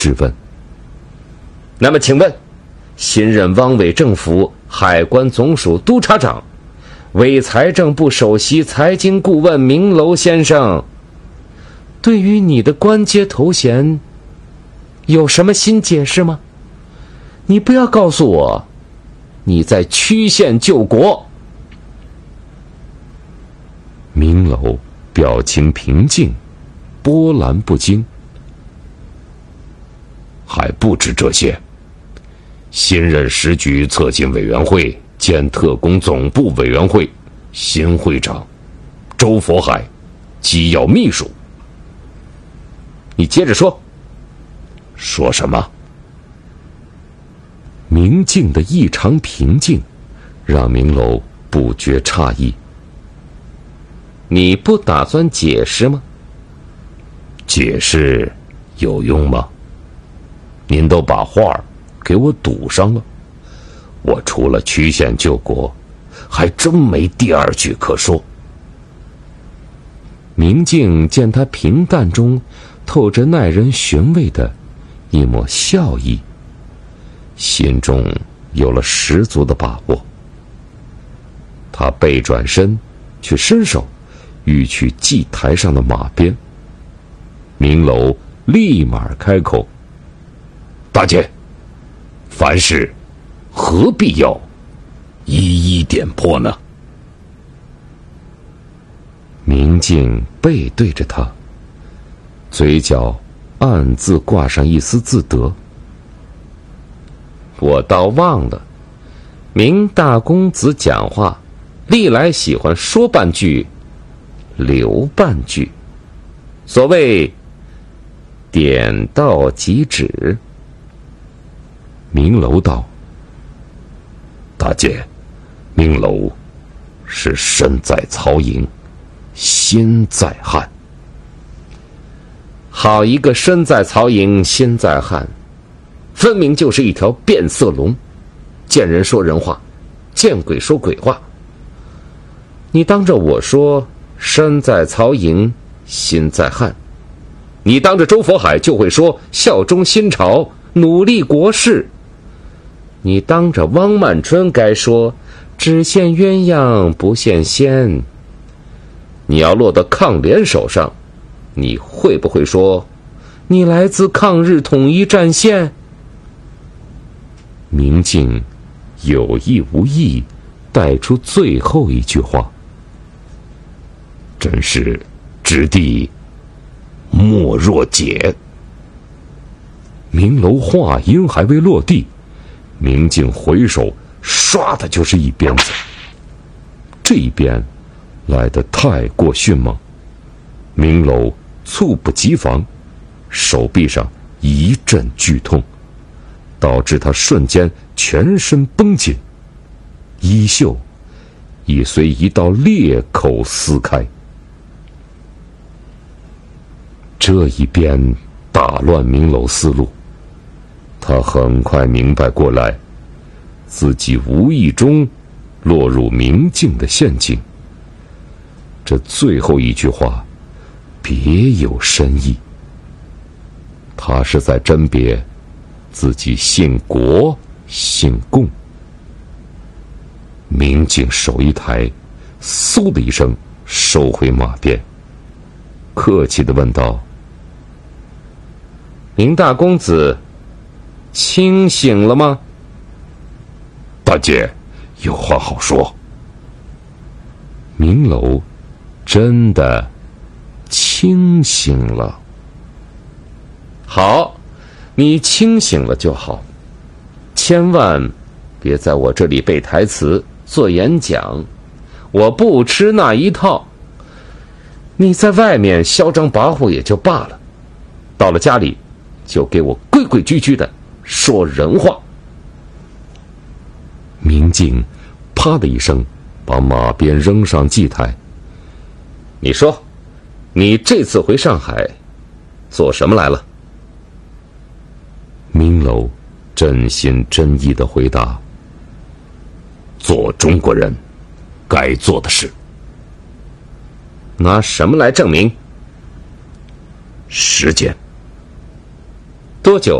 质问： 那么请问，新任汪伪政府海关总署督察长、为财政部首席财经顾问明楼先生，对于你的官阶头衔有什么新解释吗？你不要告诉我你在曲线救国。 明楼表情平静，波澜不惊。还不止这些，新任时局策进委员会兼特工总部委员会新会长周佛海机要秘书。 你接着说。 说什么？明镜的异常平静让明楼不觉诧异。 你不打算解释吗？ 解释有用吗？您都把话给我堵上了，我除了曲线救国，还真没第二句可说。明镜见他平淡中透着耐人寻味的一抹笑意，心中有了十足的把握。他背转身去伸手欲取祭台上的马鞭，明楼立马开口：大姐，凡事何必要一一点破呢？明镜背对着他，嘴角暗自挂上一丝自得。 我倒忘了，明大公子讲话历来喜欢说半句留半句，所谓点到即止。 明楼道：大姐，明楼是身在曹营，心在汉。 好一个身在曹营心在汉，分明就是一条变色龙，见人说人话，见鬼说鬼话。你当着我说身在曹营心在汉，你当着周佛海就会说效忠新朝，努力国事。你当着汪曼春该说只羡鸳鸯不羡仙。你要落到抗联手上，你会不会说你来自抗日统一战线？ 明镜有意无意带出最后一句话：真是知地莫若解。明楼话音还未落地，明镜回手唰的就是一鞭子。这一鞭来得太过迅猛，明楼猝不及防，手臂上一阵剧痛，导致他瞬间全身绷紧，衣袖已随一道裂口撕开。这一鞭打乱明楼思路，他很快明白过来，自己无意中落入明镜的陷阱。这最后一句话别有深意，他是在甄别自己信国信共。明镜手一抬，嗖的一声收回马鞭，客气地问道： 明大公子清醒了吗？ 大姐，有话好说。明楼真的清醒了。 好，你清醒了就好，千万别在我这里背台词做演讲，我不吃那一套。你在外面嚣张跋扈也就罢了，到了家里就给我规规矩矩的说人话。 明镜啪的一声把马鞭扔上祭台。 你说，你这次回上海做什么来了？ 明楼真心真意地回答：做中国人该做的事。 拿什么来证明？ 时间。 多久？